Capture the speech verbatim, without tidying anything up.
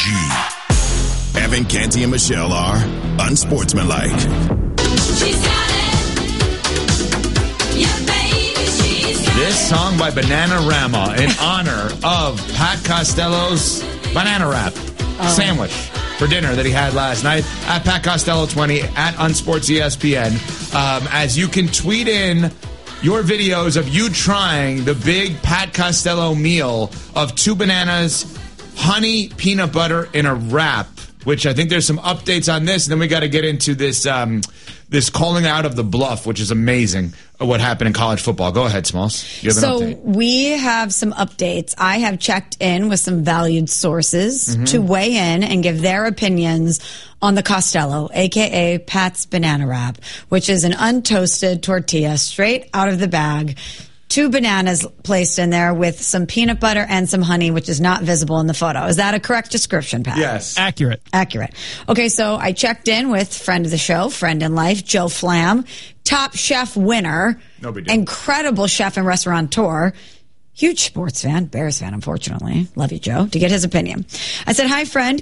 G. Evan, Canty, and Michelle are unsportsmanlike. She's got it. Yeah, baby, she's got This it. song by Bananarama in honor of Pat Costello's banana wrap Oh. sandwich for dinner that he had last night at Pat Costello twenty at Unsports E S P N. Um, as you can tweet in your videos of you trying the big Pat Costello meal of two bananas, honey, peanut butter, in a wrap, which I think there's some updates on this. And then we got to get into this um, this calling out of the bluff, which is amazing, what happened in college football. Go ahead, Smalls. You have an So update. we have some updates. I have checked in with some valued sources Mm-hmm. to weigh in and give their opinions on the Costello, a k a. Pat's Banana Wrap, which is an untoasted tortilla straight out of the bag. Two bananas placed in there with some peanut butter and some honey, which is not visible in the photo. Is that a correct description, Pat? Yes. Accurate. Accurate. Okay, so I checked in with friend of the show, friend in life, Joe Flam, Top Chef winner, No big deal. incredible chef and restaurateur, huge sports fan, Bears fan, unfortunately. Love you, Joe, to get his opinion. I said, hi, friend.